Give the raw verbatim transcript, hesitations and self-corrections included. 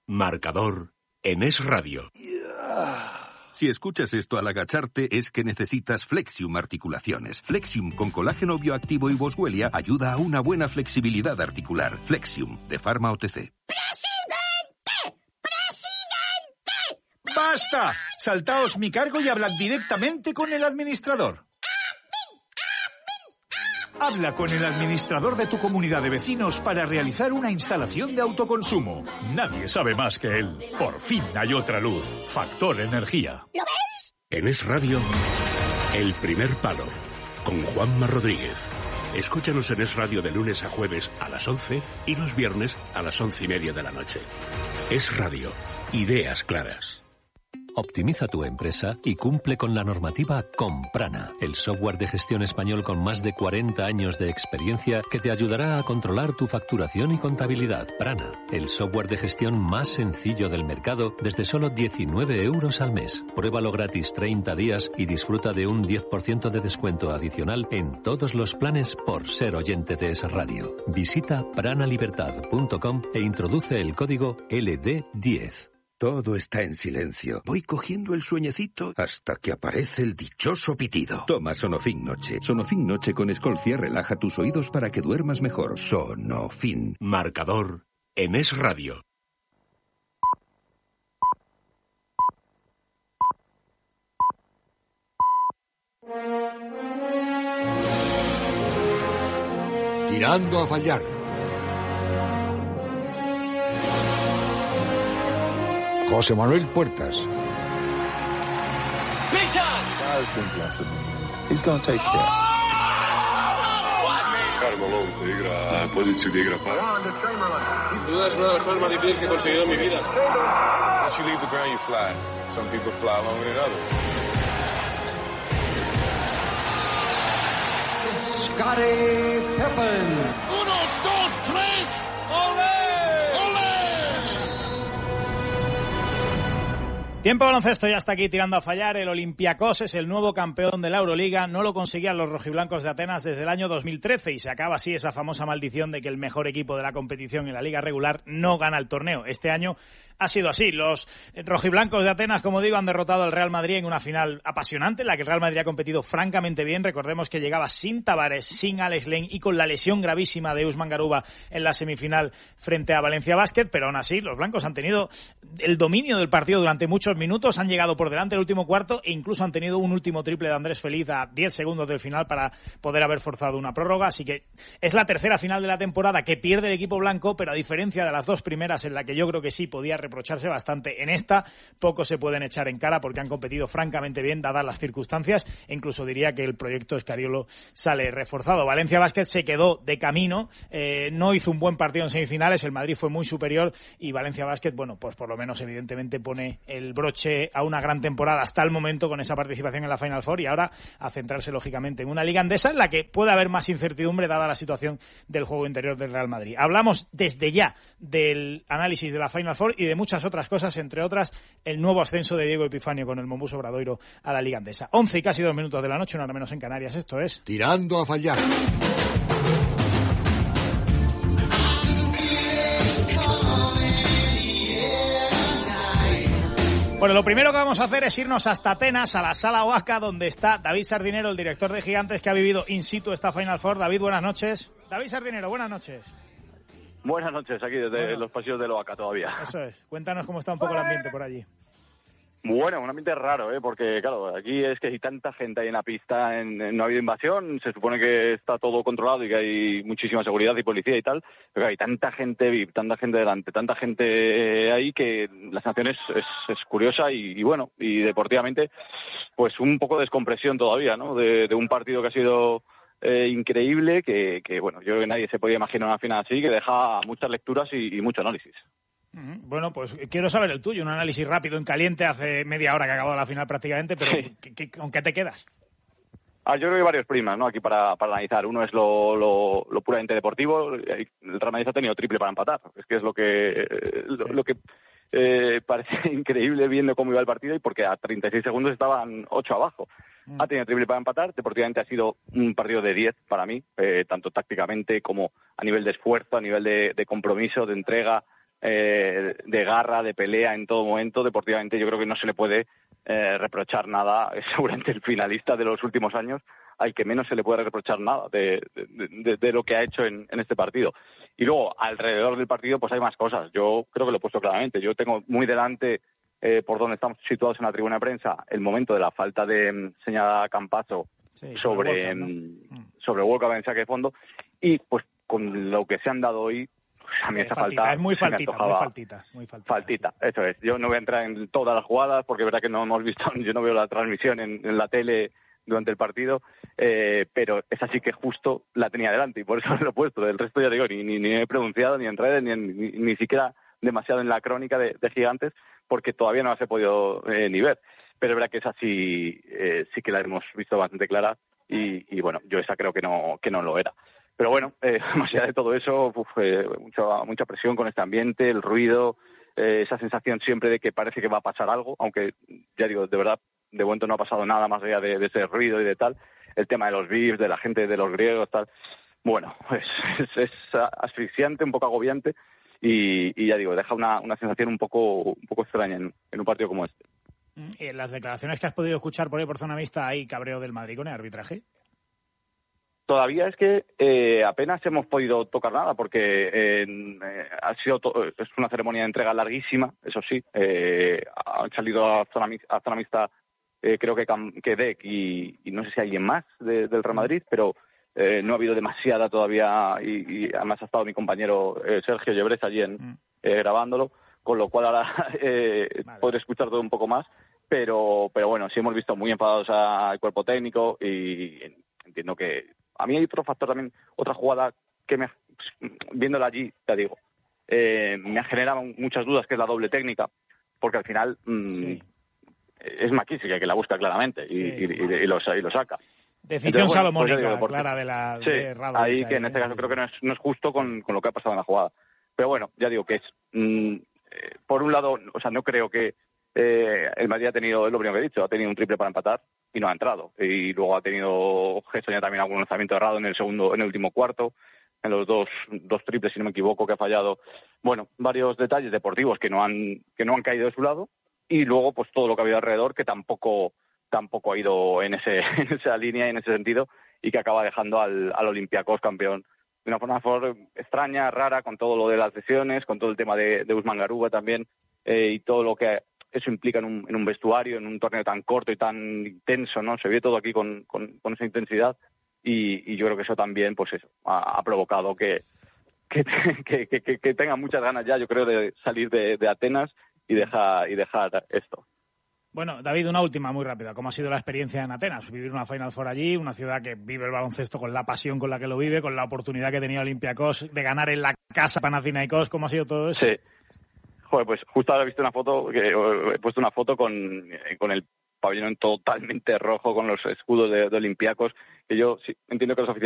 Marcador en Es Radio. Si escuchas esto al agacharte es que necesitas Flexium Articulaciones. Flexium con colágeno bioactivo y boswellia ayuda a una buena flexibilidad articular. Flexium, de Pharma O T C. ¡Presidente! ¡Presidente! ¡Basta! Saltaos mi cargo y hablad directamente con el administrador. Habla con el administrador de tu comunidad de vecinos para realizar una instalación de autoconsumo. Nadie sabe más que él. Por fin hay otra luz. Factor Energía. ¿Lo veis? En Es Radio, El Primer Palo, con Juanma Rodríguez. Escúchanos en Es Radio de lunes a jueves a las once y los viernes a las once y media de la noche. Es Radio. Ideas claras. Optimiza tu empresa y cumple con la normativa con Prana, el software de gestión español con más de cuarenta años de experiencia que te ayudará a controlar tu facturación y contabilidad. Prana, el software de gestión más sencillo del mercado desde solo diecinueve euros al mes. Pruébalo gratis treinta días y disfruta de un diez por ciento de descuento adicional en todos los planes por ser oyente de Es Radio. Visita pranalibertad punto com e introduce el código L D diez. Todo está en silencio. Voy cogiendo el sueñecito hasta que aparece el dichoso pitido. Toma Sonofin Noche. Sonofin Noche con Escolcia relaja tus oídos para que duermas mejor. Sonofin. Marcador en Es Radio. Tirando a fallar. José Manuel Puertas. He's going to take care. Carmelo igra poziciju gdje igra para. Duda es una de las cosas más difíciles que he conseguido en mi vida. Once you leave the ground, you fly. Some people fly longer than others. Scottie Pippen. Unos, dos, tres. ¡Olé! Tiempo baloncesto, ya está aquí tirando a fallar. El Olympiacos es el nuevo campeón de la Euroliga. No lo conseguían los rojiblancos de Atenas desde el año dos mil trece y se acaba así esa famosa maldición de que el mejor equipo de la competición en la liga regular no gana el torneo. Este año ha sido así. Los rojiblancos de Atenas, como digo, han derrotado al Real Madrid en una final apasionante, en la que el Real Madrid ha competido francamente bien. Recordemos que llegaba sin Tavares, sin Alex Len y con la lesión gravísima de Usman Garuba en la semifinal frente a Valencia Basket, pero aún así los blancos han tenido el dominio del partido durante muchos minutos, han llegado por delante el último cuarto e incluso han tenido un último triple de Andrés Feliz a diez segundos del final para poder haber forzado una prórroga. Así que es la tercera final de la temporada que pierde el equipo blanco, pero a diferencia de las dos primeras en la que yo creo que sí podía reprocharse bastante, en esta poco se pueden echar en cara porque han competido francamente bien dadas las circunstancias e incluso diría que el proyecto Escariolo sale reforzado. Valencia Basket se quedó de camino, eh, no hizo un buen partido en semifinales, el Madrid fue muy superior y Valencia Basket, bueno, pues por lo menos evidentemente pone el broche a una gran temporada hasta el momento con esa participación en la Final Four y ahora a centrarse lógicamente en una liga andesa en la que puede haber más incertidumbre dada la situación del juego interior del Real Madrid. Hablamos desde ya del análisis de la Final Four y de muchas otras cosas, entre otras el nuevo ascenso de Diego Epifanio con el Mombus Obradoiro a la liga andesa. once y casi dos minutos de la noche, una hora menos en Canarias. Esto es Tirando a fallar. Bueno, lo primero que vamos a hacer es irnos hasta Atenas, a la Sala Oaca, donde está David Sardinero, el director de Gigantes, que ha vivido in situ esta Final Four. David, buenas noches. David Sardinero, buenas noches. Buenas noches, aquí desde bueno. los pasillos de Oaca todavía. Eso es. Cuéntanos cómo está un poco el ambiente por allí. Bueno, un ambiente raro, ¿eh? Porque, claro, aquí es que hay tanta gente ahí en la pista, en, en, no ha habido invasión, se supone que está todo controlado y que hay muchísima seguridad y policía y tal, pero hay tanta gente V I P, tanta gente delante, tanta gente ahí que la sensación es, es, es curiosa y, y, bueno, y deportivamente, pues un poco de descompresión todavía, ¿no? De, de un partido que ha sido eh, increíble, que, que, bueno, yo creo que nadie se podía imaginar una final así, que deja muchas lecturas y, y mucho análisis. Bueno, pues quiero saber el tuyo, un análisis rápido en caliente, hace media hora que ha acabado la final prácticamente, pero sí. ¿qué, qué, ¿con qué te quedas? Ah, yo creo que hay varios primas, ¿no? Aquí para, para analizar. Uno es lo, lo, lo puramente deportivo. El Real Madrid ha tenido triple para empatar. Es que es lo que lo, lo que eh, parece increíble viendo cómo iba el partido y porque a treinta y seis segundos estaban ocho abajo. Mm. Ha tenido triple para empatar. Deportivamente ha sido un partido de diez para mí, eh, tanto tácticamente como a nivel de esfuerzo, a nivel de, de compromiso, de entrega, eh, de garra, de pelea en todo momento. Deportivamente yo creo que no se le puede eh, reprochar nada. Es seguramente el finalista de los últimos años al que menos se le puede reprochar nada de, de, de, de lo que ha hecho en, en este partido. Y luego, alrededor del partido, pues hay más cosas. Yo creo que lo he puesto claramente. Yo tengo muy delante, eh, por donde estamos situados en la tribuna de prensa, el momento de la falta de um, señalada Campazzo sí, sobre, sobre, ¿no? sobre Walcott en saque de fondo. Y pues con lo que se han dado hoy, pues a mí sí, esa faltita... falta... Es muy faltita, muy faltita, muy faltita. Faltita, sí. Eso es. Yo no voy a entrar en todas las jugadas, porque es verdad que no hemos visto, yo no veo la transmisión en, en la tele durante el partido, eh, pero esa sí que justo la tenía delante y por eso lo he puesto. Del resto ya digo, ni, ni, ni he pronunciado ni en redes, ni, ni, ni siquiera demasiado en la crónica de, de Gigantes, porque todavía no las he podido eh, ni ver. Pero es verdad que esa sí, eh, sí que la hemos visto bastante clara y, y bueno, yo esa creo que no, que no lo era. Pero bueno, eh, más allá de todo eso, uf, eh, mucha, mucha presión con este ambiente, el ruido, eh, esa sensación siempre de que parece que va a pasar algo, aunque ya digo, de verdad, de momento no ha pasado nada más allá de, de ese ruido y de tal. El tema de los V I Ps, de la gente, de los griegos, tal. Bueno, pues es, es asfixiante, un poco agobiante y, y ya digo, deja una, una sensación un poco, un poco extraña en, en un partido como este. ¿Y en las declaraciones que has podido escuchar por ahí por zona mixta hay cabreo del Madrid con el arbitraje? Todavía es que eh, apenas hemos podido tocar nada porque eh, eh, ha sido to- es una ceremonia de entrega larguísima, eso sí. Eh, han salido a zona, a zona mixta eh, creo que, que Dec y, y no sé si alguien más de, del Real Madrid, pero eh, no ha habido demasiada todavía y, y además ha estado mi compañero eh, Sergio Llebres allí en, mm. eh, grabándolo, con lo cual ahora eh, vale. podré escuchar todo un poco más, pero pero bueno, sí hemos visto muy enfadados al cuerpo técnico y entiendo que a mí hay otro factor también, otra jugada que me, viéndola allí, te digo, eh, me genera muchas dudas, que es la doble técnica, porque al final mmm, sí. es McKissick que la busca claramente y, sí, y, y, y, lo, y lo saca. Decisión Entonces, bueno, salomónica, pues digo, clara de la sí, de Radovic, ahí que en este caso creo que no es, no es justo con, con lo que ha pasado en la jugada. Pero bueno, ya digo que es, mmm, eh, por un lado, o sea, no creo que eh, el Madrid ha tenido, es lo primero que he dicho, ha tenido un triple para empatar y no ha entrado. Y luego ha tenido Gerson ya también algún lanzamiento errado en el segundo, en el último cuarto, en los dos, dos triples, si no me equivoco, que ha fallado. Bueno, varios detalles deportivos que no han, que no han caído de su lado. Y luego, pues todo lo que ha habido alrededor, que tampoco, tampoco ha ido en ese, en esa línea y en ese sentido, y que acaba dejando al, al Olympiacos campeón de una forma extraña, rara, con todo lo de las lesiones, con todo el tema de, de Usman Garuba también, eh, y todo lo que eso implica en un, en un vestuario, en un torneo tan corto y tan intenso, ¿no? Se ve todo aquí con, con, con esa intensidad y, y yo creo que eso también, pues eso, ha, ha provocado que que, que, que que tenga muchas ganas ya, yo creo, de salir de, de Atenas y dejar y dejar esto. Bueno, David, una última muy rápida. ¿Cómo ha sido la experiencia en Atenas? Vivir una Final Four allí, una ciudad que vive el baloncesto con la pasión con la que lo vive, con la oportunidad que tenía Olympiacos de ganar en la casa Panathinaikos. ¿Cómo ha sido todo eso? Sí. Joder, pues justo ahora he visto una foto, que he puesto una foto con, con el pabellón totalmente rojo, con los escudos de, de Olympiacos, que yo sí, entiendo que los oficiales